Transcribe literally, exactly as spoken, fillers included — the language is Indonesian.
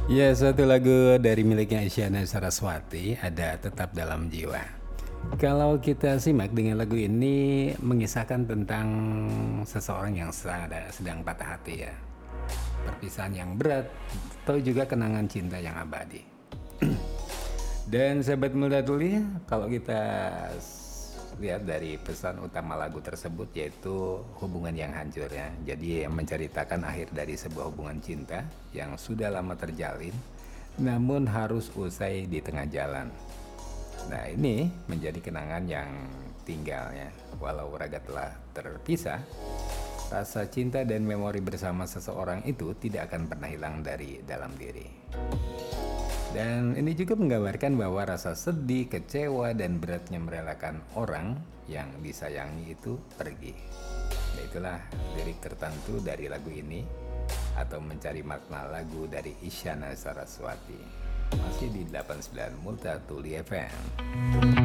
Ya, suatu lagu dari miliknya Isyana Saraswati, ada Tetap Dalam Jiwa. Kalau kita simak dengan lagu ini mengisahkan tentang seseorang yang sada- sedang patah hati ya. Perpisahan yang berat atau juga kenangan cinta yang abadi. Dan sahabat muda tuli, kalau kita s- lihat dari pesan utama lagu tersebut yaitu hubungan yang hancur ya. Jadi yang menceritakan akhir dari sebuah hubungan cinta yang sudah lama terjalin namun harus usai di tengah jalan. Nah, ini menjadi kenangan yang tinggal ya. Walau raga telah terpisah, rasa cinta dan memori bersama seseorang itu tidak akan pernah hilang dari dalam diri. Dan ini juga menggambarkan bahwa rasa sedih, kecewa, dan beratnya merelakan orang yang disayangi itu pergi. Nah, itulah lirik tertentu dari lagu ini atau mencari makna lagu dari Isyana Saraswati. Masih di delapan puluh sembilan Multatuli F M.